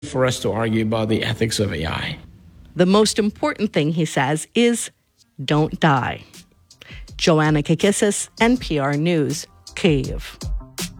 for us to argue about the ethics of AI. The most important thing, he says, is don't die. Joanna Kakissis, NPR News, Kyiv.